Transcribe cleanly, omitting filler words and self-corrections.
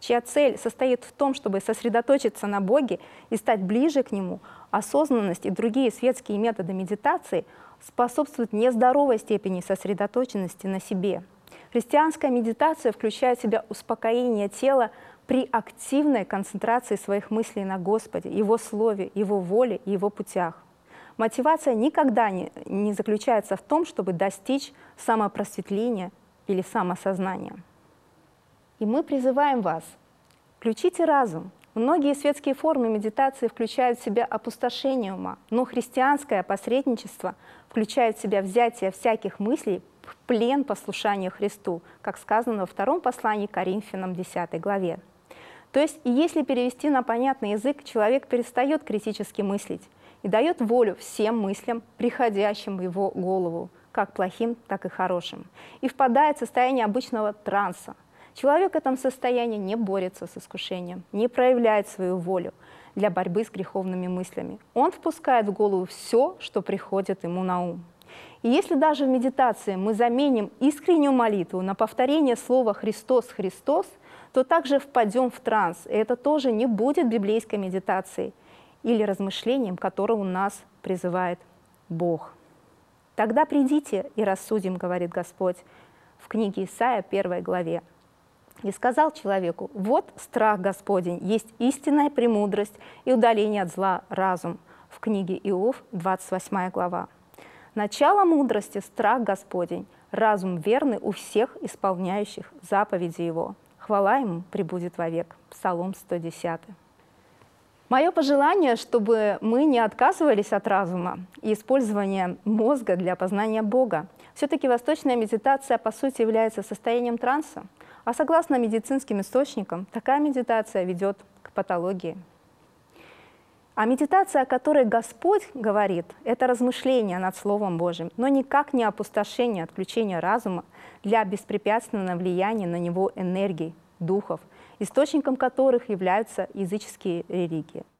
чья цель состоит в том, чтобы сосредоточиться на Боге и стать ближе к Нему, осознанность и другие светские методы медитации способствуют нездоровой степени сосредоточенности на себе. Христианская медитация включает в себя успокоение тела при активной концентрации своих мыслей на Господе, Его Слове, Его воле и Его путях. Мотивация никогда не заключается в том, чтобы достичь самопросветления или самосознания. И мы призываем вас, включите разум. Многие светские формы медитации включают в себя опустошение ума, но христианское посредничество включает в себя взятие всяких мыслей в плен послушания Христу, как сказано во втором послании к Коринфянам 10 главе. То есть, если перевести на понятный язык, человек перестает критически мыслить и дает волю всем мыслям, приходящим в его голову, как плохим, так и хорошим, и впадает в состояние обычного транса. Человек в этом состоянии не борется с искушением, не проявляет свою волю для борьбы с греховными мыслями. Он впускает в голову все, что приходит ему на ум. И если даже в медитации мы заменим искреннюю молитву на повторение слова «Христос, Христос», то также впадем в транс, и это тоже не будет библейской медитацией или размышлением, которого нас призывает Бог. «Тогда придите и рассудим, — говорит Господь в книге Исаия, 1 главе. И сказал человеку: вот страх Господень есть истинная премудрость и удаление от зла разум, в книге Иов, 28 глава. Начало мудрости — страх Господень, разум верный у всех исполняющих заповеди Его. Хвала Ему пребудет вовек». Псалом 110. Мое пожелание, чтобы мы не отказывались от разума и использования мозга для познания Бога. Все-таки восточная медитация, по сути, является состоянием транса, а согласно медицинским источникам, такая медитация ведет к патологии. А медитация, о которой Господь говорит, это размышление над Словом Божьим, но никак не опустошение, отключение разума для беспрепятственного влияния на него энергий, духов, источником которых являются языческие религии.